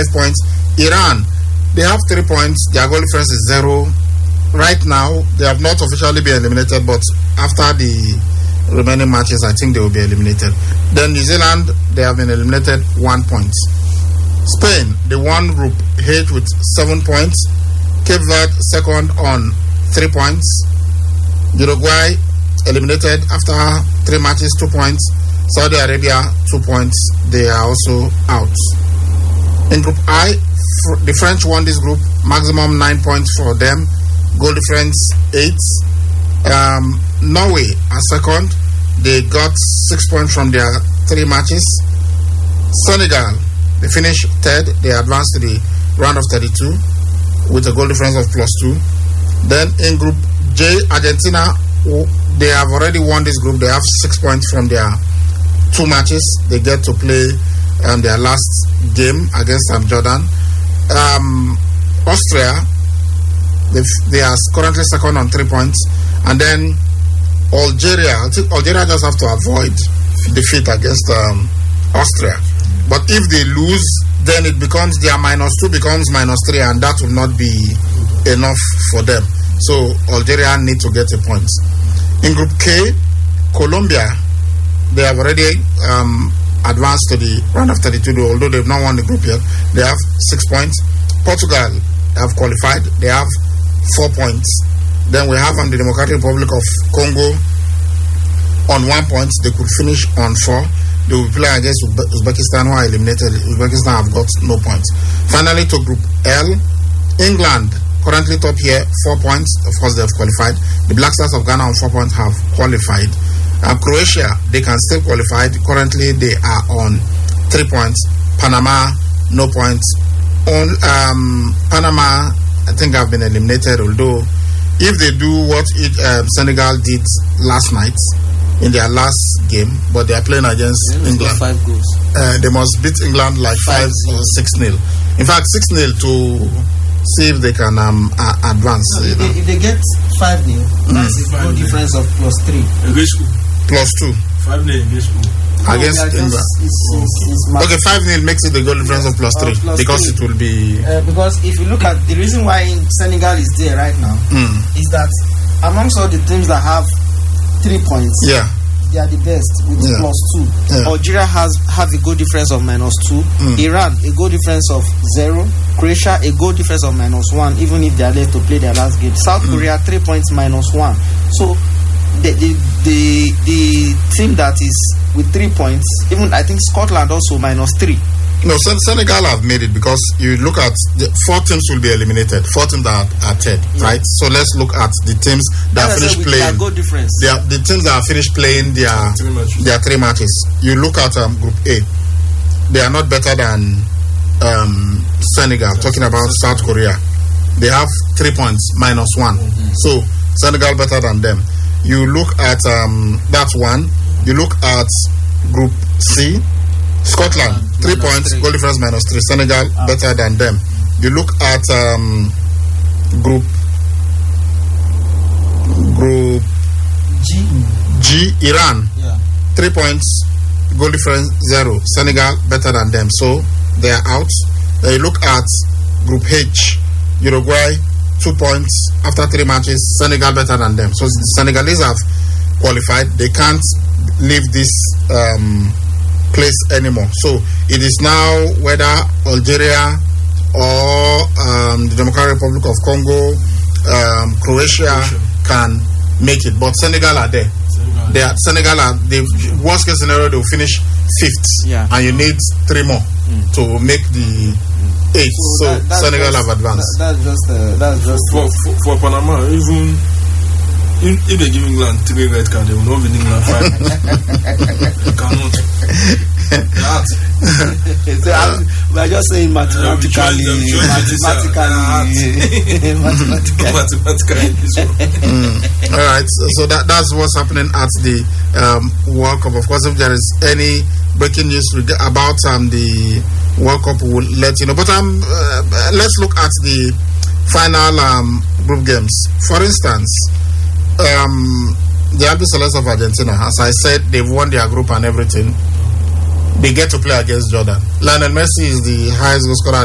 5 points. Iran, they have 3 points. Their goal difference is 0. Right now, they have not officially been eliminated, but after the remaining matches, I think they will be eliminated. Then New Zealand, they have been eliminated 1 point. Spain, they won Group H with 7 points. Cape Verde, second on 3 points. Uruguay, eliminated after 3 matches, 2 points. Saudi Arabia, 2 points. They are also out. In Group I, the French won this group, maximum 9 points for them. Goal difference 8. Norway are second. They got 6 points from their 3 matches. Senegal, they finished third. They advanced to the round of 32 with a goal difference of +2. Then in Group J, Argentina, they have already won this group. They have 6 points from their 2 matches. They get to play their last game against Jordan. Austria, they are currently second on 3 points. And then Algeria, I think Algeria just have to avoid defeat against Austria. But if they lose, then it becomes their -2 becomes -3, and that will not be enough for them. So Algeria need to get a point. In Group K, Colombia, they have already advanced to the round of 32, although they've not won the group yet. They have 6 points. Portugal have qualified. They have 4 points. Then we have the Democratic Republic of Congo on 1 point. They could finish on 4. They will play against Uzbekistan, who are eliminated. Uzbekistan have got no points. Finally, to Group L, England, currently top here, 4 points. Of course, they have qualified. The Black Stars of Ghana on 4 points have qualified. Croatia, they can still qualify. Currently, they are on 3 points. Panama, no points. Panama, I think, have been eliminated, although if they do what Senegal did last night in their last game, but they are playing against England. 5 goals. They must beat England like 5 or 6-0. In fact, 6-0 to see if they can advance. No, if they get 5-0, that's a goal difference of +3. +2. 5-0 against who? Against England. Okay, 5-0 makes it the goal difference of +3 because it will be. Because if you look at the reason why Senegal is there right now, is that amongst all the teams that have 3 points, they are the best with +2. Algeria have a goal difference of -2. Iran a goal difference of 0. Croatia a goal difference of -1, even if they are left to play their last game. South Korea 3 points -1. So the team that is with 3 points, even I think Scotland also -3. No, Senegal have made it because you look at the 4 teams will be eliminated. 4 teams that are third, right? So let's look at the teams that are finished playing. Goal difference. The teams that are finished playing their 3 matches. You look at Group A, they are not better than Senegal. Talking about South Korea, they have 3 points -1. So Senegal better than them. You look at that's one. You look at Group C, Scotland, 3 points, goal difference -3. Senegal better than them. You look at Group G, Iran, 3 points, goal difference 0. Senegal better than them, so they are out. You look at Group H, Uruguay, 2 points after 3 matches. Senegal better than them, so the Senegalese have qualified. They can't leave this place anymore. So it is now whether Algeria or the Democratic Republic of Congo, Croatia can make it. But Senegal are there. Senegal are the worst case scenario. They will finish 5th, and you need 3 more to make the 8th. So Senegal have advanced. That's just for Panama. Even if they give England 3 red cards, they will not win England 5. They cannot. We are just saying mathematically. All right, so that's what's happening at the World Cup. Of course, if there is any breaking news about the World Cup, we'll let you know. But let's look at the final group games. For instance, the Albi Celeste of Argentina, as I said, they've won their group and everything. They get to play against Jordan. Lionel Messi is the highest goal scorer